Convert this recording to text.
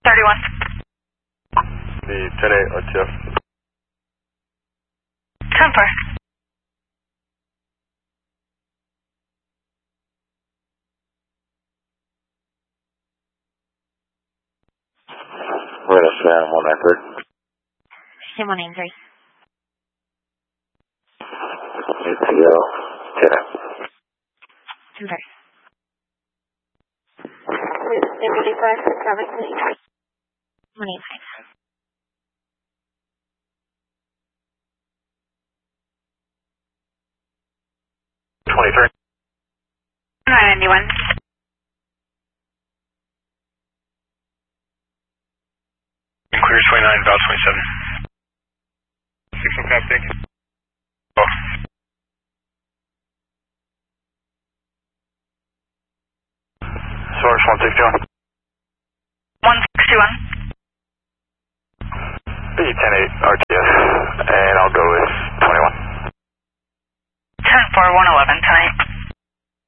31. The 10-8 RTF. 10-4. Wait a second, 193. Sim 193. ATO, 10-8. 10-4. 185. 23. 991. Clear 29, about 27. 6 cap, thank you. Oh. Source 161. 161. The 10-8 RTF, and I'll go with 21. 10-4, 111, 10-8.